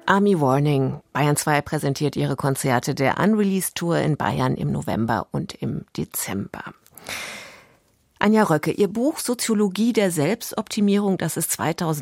Army Warning. Bayern 2 präsentiert ihre Konzerte der Unreleased Tour in Bayern im November und im Dezember. Anja Röcke, Ihr Buch Soziologie der Selbstoptimierung, das ist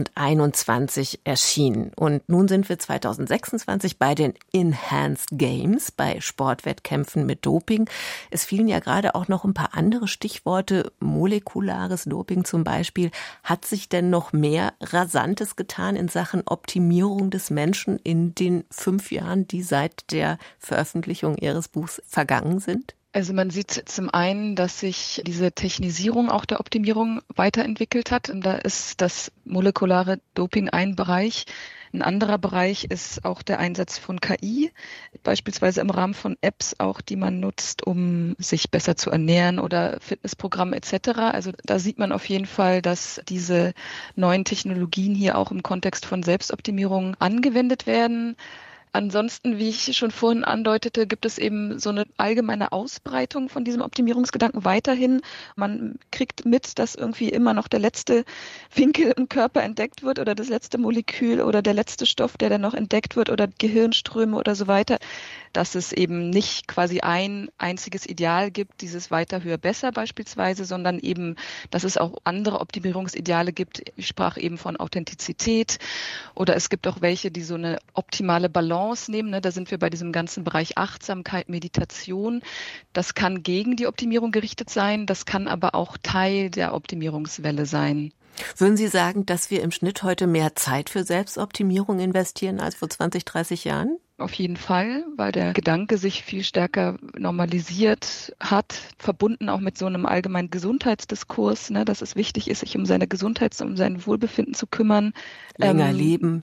2021 erschienen. Und nun sind wir 2026 bei den Enhanced Games, bei Sportwettkämpfen mit Doping. Es fielen ja gerade auch noch ein paar andere Stichworte, molekulares Doping zum Beispiel. Hat sich denn noch mehr Rasantes getan in Sachen Optimierung des Menschen in den 5 Jahren, die seit der Veröffentlichung Ihres Buchs vergangen sind? Also man sieht zum einen, dass sich diese Technisierung auch der Optimierung weiterentwickelt hat. Und da ist das molekulare Doping ein Bereich. Ein anderer Bereich ist auch der Einsatz von KI, beispielsweise im Rahmen von Apps auch, die man nutzt, um sich besser zu ernähren oder Fitnessprogramme etc. Also da sieht man auf jeden Fall, dass diese neuen Technologien hier auch im Kontext von Selbstoptimierung angewendet werden. Ansonsten, wie ich schon vorhin andeutete, gibt es eben so eine allgemeine Ausbreitung von diesem Optimierungsgedanken weiterhin. Man kriegt mit, dass irgendwie immer noch der letzte Winkel im Körper entdeckt wird oder das letzte Molekül oder der letzte Stoff, der dann noch entdeckt wird oder Gehirnströme oder so weiter. Dass es eben nicht quasi ein einziges Ideal gibt, dieses weiter, höher, besser beispielsweise, sondern eben, dass es auch andere Optimierungsideale gibt. Ich sprach eben von Authentizität oder es gibt auch welche, die so eine optimale Balance nehmen. Da sind wir bei diesem ganzen Bereich Achtsamkeit, Meditation. Das kann gegen die Optimierung gerichtet sein, das kann aber auch Teil der Optimierungswelle sein. Würden Sie sagen, dass wir im Schnitt heute mehr Zeit für Selbstoptimierung investieren als vor 20, 30 Jahren? Auf jeden Fall, weil der Gedanke sich viel stärker normalisiert hat, verbunden auch mit so einem allgemeinen Gesundheitsdiskurs, dass es wichtig ist, sich um seine Gesundheit, um sein Wohlbefinden zu kümmern. Länger leben,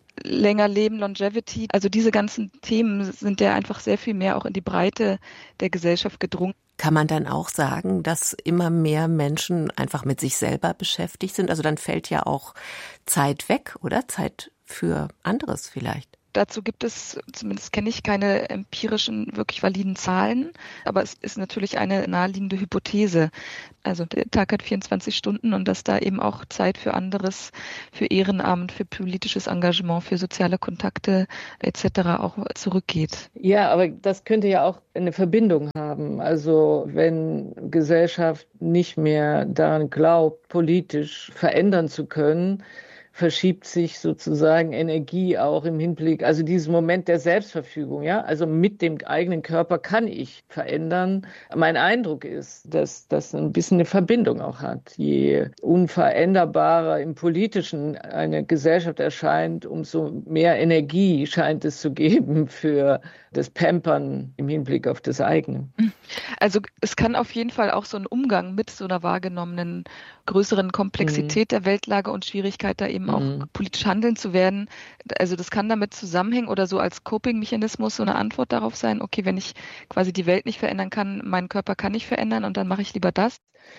Longevity. Also diese ganzen Themen sind ja einfach sehr viel mehr auch in die Breite der Gesellschaft gedrungen. Kann man dann auch sagen, dass immer mehr Menschen einfach mit sich selber beschäftigt sind? Also dann fällt ja auch Zeit weg, oder? Zeit für anderes vielleicht. Dazu gibt es, zumindest kenne ich keine empirischen, wirklich validen Zahlen, aber es ist natürlich eine naheliegende Hypothese. Also der Tag hat 24 Stunden und dass da eben auch Zeit für anderes, für Ehrenamt, für politisches Engagement, für soziale Kontakte etc. auch zurückgeht. Ja, aber das könnte ja auch eine Verbindung haben. Also wenn Gesellschaft nicht mehr daran glaubt, politisch verändern zu können, verschiebt sich sozusagen Energie auch im Hinblick, also dieses Moment der Selbstverfügung, ja, also mit dem eigenen Körper kann ich verändern. Mein Eindruck ist, dass das ein bisschen eine Verbindung auch hat. Je unveränderbarer im Politischen eine Gesellschaft erscheint, umso mehr Energie scheint es zu geben für das Pampern im Hinblick auf das eigene. Also es kann auf jeden Fall auch so ein Umgang mit so einer wahrgenommenen größeren Komplexität der Weltlage und Schwierigkeit, da eben auch politisch handeln zu werden. Also das kann damit zusammenhängen oder so als Coping-Mechanismus so eine Antwort darauf sein, okay, wenn ich quasi die Welt nicht verändern kann, meinen Körper kann ich verändern und dann mache ich lieber das.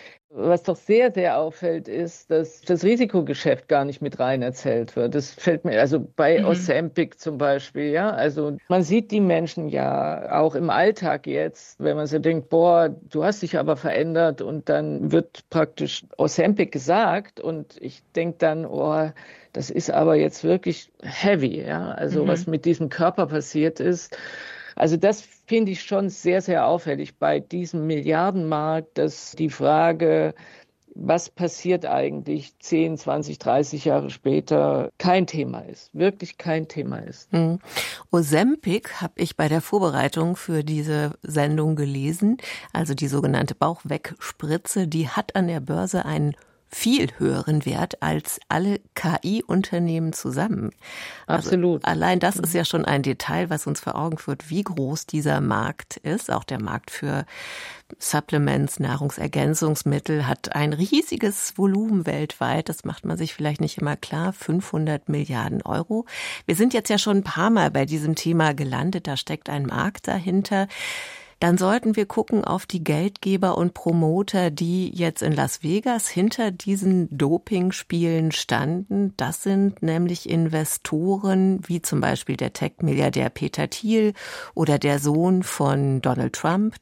Was doch sehr, sehr auffällt, ist, dass das Risikogeschäft gar nicht mit rein erzählt wird. Das fällt mir, also bei Ozempic zum Beispiel, ja. Also man sieht die Menschen ja auch im Alltag jetzt, wenn man so denkt, boah, du hast dich aber verändert und dann wird praktisch Ozempic gesagt und ich denke dann, oh, das ist aber jetzt wirklich heavy, ja. Also was mit diesem Körper passiert ist. Also das finde ich schon sehr, sehr auffällig bei diesem Milliardenmarkt, dass die Frage, was passiert eigentlich 10, 20, 30 Jahre später, kein Thema ist, wirklich kein Thema ist. Ozempic habe ich bei der Vorbereitung für diese Sendung gelesen, also die sogenannte Bauchwegspritze, die hat an der Börse einen viel höheren Wert als alle KI-Unternehmen zusammen. Absolut. Also allein das ist ja schon ein Detail, was uns vor Augen führt, wie groß dieser Markt ist. Auch der Markt für Supplements, Nahrungsergänzungsmittel hat ein riesiges Volumen weltweit. Das macht man sich vielleicht nicht immer klar. 500 Milliarden Euro. Wir sind jetzt ja schon ein paar Mal bei diesem Thema gelandet. Da steckt ein Markt dahinter. Dann sollten wir gucken auf die Geldgeber und Promoter, die jetzt in Las Vegas hinter diesen Dopingspielen standen. Das sind nämlich Investoren wie zum Beispiel der Tech-Milliardär Peter Thiel oder der Sohn von Donald Trump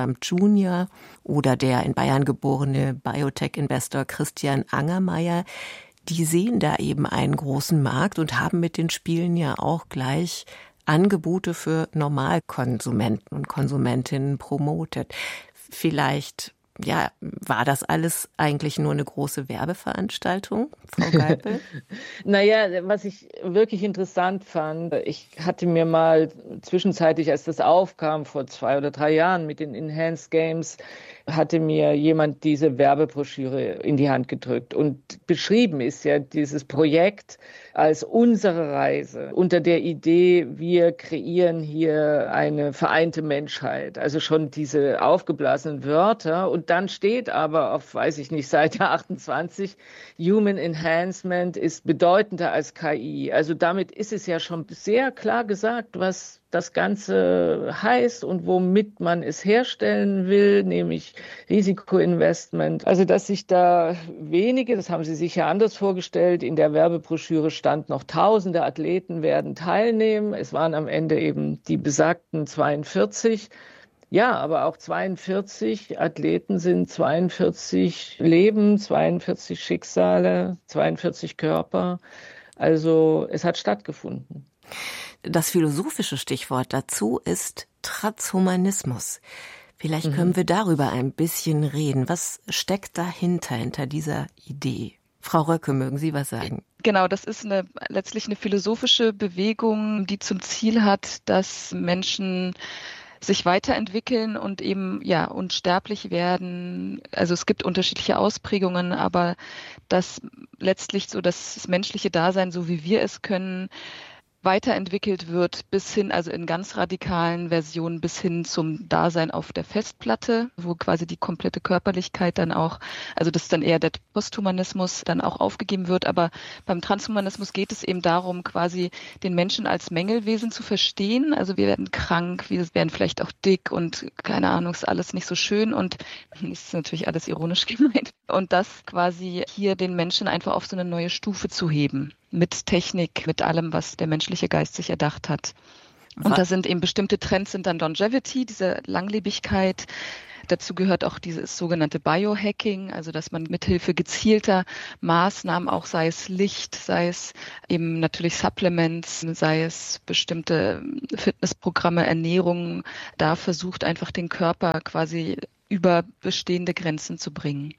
Jr. oder der in Bayern geborene Biotech-Investor Christian Angermayer. die sehen da eben einen großen Markt und haben mit den Spielen ja auch gleich Angebote für Normalkonsumenten und Konsumentinnen promotet. Vielleicht, ja, war das alles eigentlich nur eine große Werbeveranstaltung, Frau Geipel? Naja, was ich wirklich interessant fand, ich hatte mir mal zwischenzeitlich, als das aufkam, vor 2 oder 3 Jahren mit den Enhanced Games, hatte mir jemand diese Werbebroschüre in die Hand gedrückt. Und beschrieben ist ja dieses Projekt als unsere Reise unter der Idee, wir kreieren hier eine vereinte Menschheit. Also schon diese aufgeblasenen Wörter. Und dann steht aber auf, weiß ich nicht, Seite 28, Human Enhancement ist bedeutender als KI. Also damit ist es ja schon sehr klar gesagt, was das Ganze heißt und womit man es herstellen will, nämlich Risikoinvestment. Also dass sich da wenige, das haben Sie sich ja anders vorgestellt, in der Werbebroschüre stand noch Tausende Athleten werden teilnehmen. Es waren am Ende eben die besagten 42. Ja, aber auch 42 Athleten sind 42 Leben, 42 Schicksale, 42 Körper. Also es hat stattgefunden. Das philosophische Stichwort dazu ist Transhumanismus. Vielleicht können wir darüber ein bisschen reden. Was steckt dahinter, hinter dieser Idee? Frau Röcke, mögen Sie was sagen? Genau, das ist letztlich eine philosophische Bewegung, die zum Ziel hat, dass Menschen sich weiterentwickeln und eben unsterblich werden. Also es gibt unterschiedliche Ausprägungen, aber dass letztlich so das menschliche Dasein, so wie wir es können, weiterentwickelt wird bis hin, also in ganz radikalen Versionen bis hin zum Dasein auf der Festplatte, wo quasi die komplette Körperlichkeit dann auch, also das ist dann eher der Posthumanismus, dann auch aufgegeben wird. Aber beim Transhumanismus geht es eben darum, quasi den Menschen als Mängelwesen zu verstehen. Also wir werden krank, wir werden vielleicht auch dick und keine Ahnung, ist alles nicht so schön und ist natürlich alles ironisch gemeint. Und das quasi hier den Menschen einfach auf so eine neue Stufe zu heben. Mit Technik, mit allem, was der menschliche Geist sich erdacht hat. Und da sind eben bestimmte Trends, sind dann Longevity, diese Langlebigkeit. Dazu gehört auch dieses sogenannte Biohacking, also dass man mithilfe gezielter Maßnahmen, auch sei es Licht, sei es eben natürlich Supplements, sei es bestimmte Fitnessprogramme, Ernährung, da versucht einfach den Körper quasi über bestehende Grenzen zu bringen.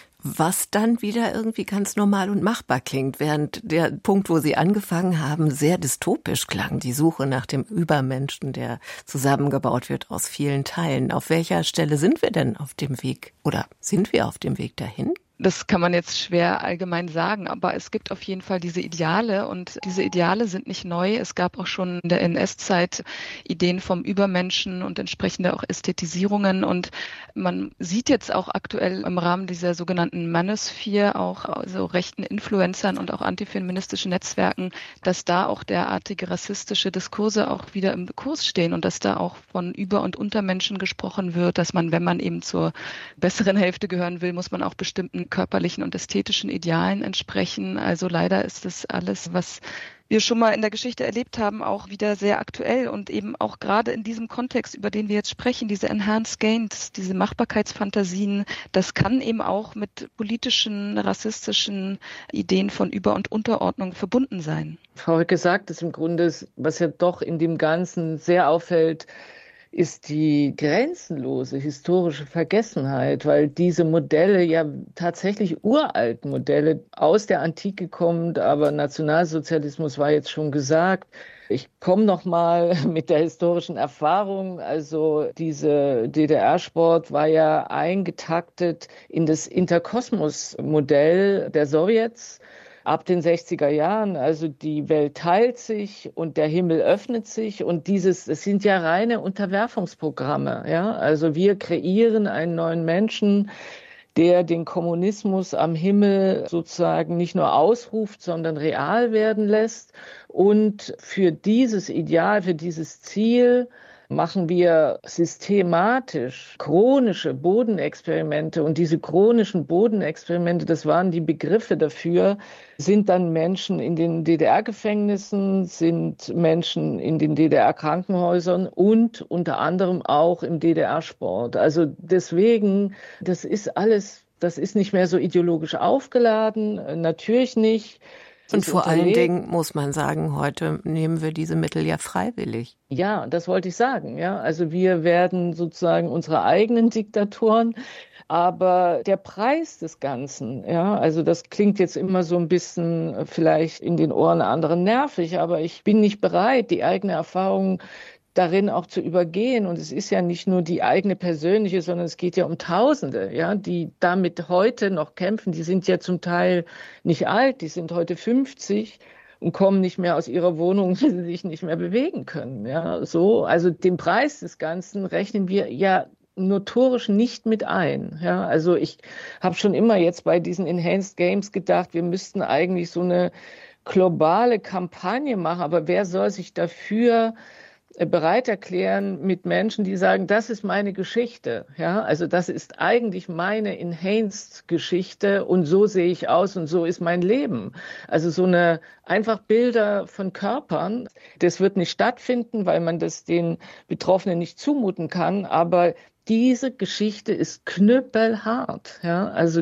Was dann wieder irgendwie ganz normal und machbar klingt, während der Punkt, wo Sie angefangen haben, sehr dystopisch klang, die Suche nach dem Übermenschen, der zusammengebaut wird aus vielen Teilen. Auf welcher Stelle sind wir denn auf dem Weg oder sind wir auf dem Weg dahin? Das kann man jetzt schwer allgemein sagen, aber es gibt auf jeden Fall diese Ideale und diese Ideale sind nicht neu. Es gab auch schon in der NS-Zeit Ideen vom Übermenschen und entsprechende auch Ästhetisierungen und man sieht jetzt auch aktuell im Rahmen dieser sogenannten Manosphere auch so rechten Influencern und auch antifeministischen Netzwerken, dass da auch derartige rassistische Diskurse auch wieder im Kurs stehen und dass da auch von Über- und Untermenschen gesprochen wird, dass man, wenn man eben zur besseren Hälfte gehören will, muss man auch bestimmten körperlichen und ästhetischen Idealen entsprechen. Also leider ist das alles, was wir schon mal in der Geschichte erlebt haben, auch wieder sehr aktuell und eben auch gerade in diesem Kontext, über den wir jetzt sprechen, diese Enhanced Gains, diese Machbarkeitsfantasien, das kann eben auch mit politischen, rassistischen Ideen von Über- und Unterordnung verbunden sein. Frau Höcke sagt es im Grunde, was ja doch in dem Ganzen sehr auffällt, ist die grenzenlose historische Vergessenheit, weil diese Modelle ja tatsächlich uralten Modelle aus der Antike kommen, aber Nationalsozialismus war jetzt schon gesagt. Ich komme noch mal mit der historischen Erfahrung. Also diese DDR-Sport war ja eingetaktet in das Interkosmos-Modell der Sowjets. Ab den 60er Jahren, also die Welt teilt sich und der Himmel öffnet sich und es sind ja reine Unterwerfungsprogramme, ja. Also wir kreieren einen neuen Menschen, der den Kommunismus am Himmel sozusagen nicht nur ausruft, sondern real werden lässt. Und für dieses Ideal, für dieses Ziel machen wir systematisch chronische Bodenexperimente. Und diese chronischen Bodenexperimente, das waren die Begriffe dafür, sind dann Menschen in den DDR-Gefängnissen, sind Menschen in den DDR-Krankenhäusern und unter anderem auch im DDR-Sport. Also deswegen, das ist alles Das ist nicht mehr so ideologisch aufgeladen, natürlich nicht. Und vor allen Dingen muss man sagen, heute nehmen wir diese Mittel ja freiwillig. Ja, das wollte ich sagen. Ja, also wir werden sozusagen unsere eigenen Diktatoren. Aber der Preis des Ganzen, ja, also das klingt jetzt immer so ein bisschen vielleicht in den Ohren anderen nervig, aber ich bin nicht bereit, die eigene Erfahrung darin auch zu übergehen. Und es ist ja nicht nur die eigene persönliche, sondern es geht ja um Tausende, ja, die damit heute noch kämpfen. Die sind ja zum Teil nicht alt, die sind heute 50 und kommen nicht mehr aus ihrer Wohnung, weil sie sich nicht mehr bewegen können. Ja, so, also den Preis des Ganzen rechnen wir ja notorisch nicht mit ein. Ja, also ich habe schon immer jetzt bei diesen Enhanced Games gedacht, wir müssten eigentlich so eine globale Kampagne machen, aber wer soll sich dafür bereit erklären mit Menschen, die sagen, das ist meine Geschichte. Ja, also das ist eigentlich meine Enhanced-Geschichte und so sehe ich aus und so ist mein Leben. Also so eine einfach Bilder von Körpern, das wird nicht stattfinden, weil man das den Betroffenen nicht zumuten kann, aber diese Geschichte ist knüppelhart. Ja, also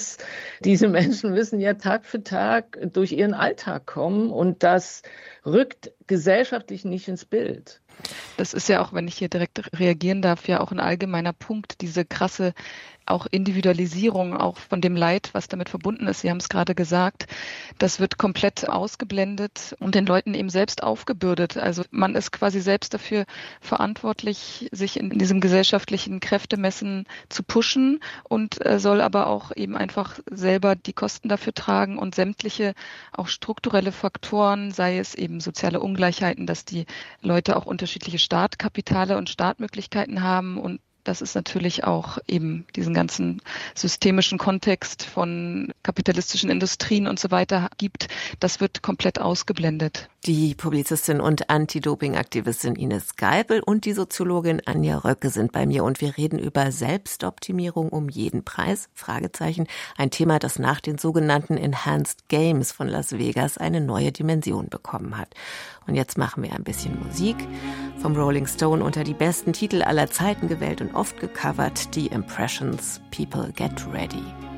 diese Menschen müssen ja Tag für Tag durch ihren Alltag kommen und das rückt gesellschaftlich nicht ins Bild. Das ist ja auch, wenn ich hier direkt reagieren darf, ja auch ein allgemeiner Punkt, diese krasse auch Individualisierung, auch von dem Leid, was damit verbunden ist. Sie haben es gerade gesagt, das wird komplett ausgeblendet und den Leuten eben selbst aufgebürdet. Also man ist quasi selbst dafür verantwortlich, sich in diesem gesellschaftlichen Kräftemessen zu pushen und soll aber auch eben einfach selber die Kosten dafür tragen und sämtliche auch strukturelle Faktoren, sei es eben soziale Ungleichheiten, dass die Leute auch unterschiedliche Startkapitale und Startmöglichkeiten haben und dass es natürlich auch eben diesen ganzen systemischen Kontext von kapitalistischen Industrien und so weiter gibt. Das wird komplett ausgeblendet. Die Publizistin und Anti-Doping-Aktivistin Ines Geibel und die Soziologin Anja Röcke sind bei mir und wir reden über Selbstoptimierung um jeden Preis, Fragezeichen, ein Thema, das nach den sogenannten Enhanced Games von Las Vegas eine neue Dimension bekommen hat. Und jetzt machen wir ein bisschen Musik. Vom Rolling Stone unter die besten Titel aller Zeiten gewählt und oft gecovert, die Impressions, People Get Ready.